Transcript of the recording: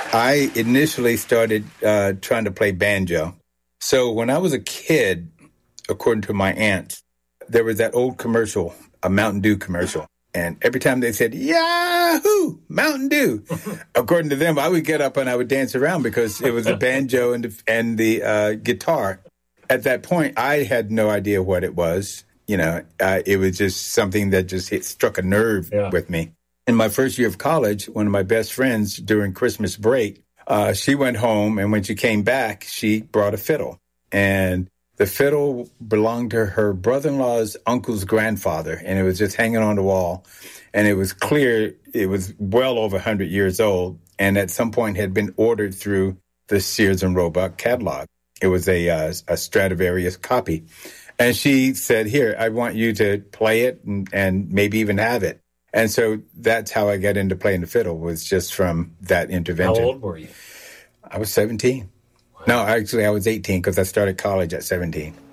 I initially started trying to play banjo. So when I was a kid, according to my aunt, there was that old commercial, a Mountain Dew commercial. And every time they said, Yahoo, Mountain Dew, according to them, I would get up and I would dance around because it was the banjo and the guitar. At that point, I had no idea what it was. It was just something that just struck a nerve with me. In my first year of college, one of my best friends during Christmas break, she went home, and when she came back, she brought a fiddle. And the fiddle belonged to her brother-in-law's uncle's grandfather, and it was just hanging on the wall. And it was clear it was well over 100 years old, and at some point had been ordered through the Sears and Roebuck catalog. It was a Stradivarius copy. And she said, here, I want you to play it and maybe even have it. And so that's how I got into playing the fiddle, was just from that intervention. How old were you? I was 17. Wow. No, actually, I was 18 because I started college at 17.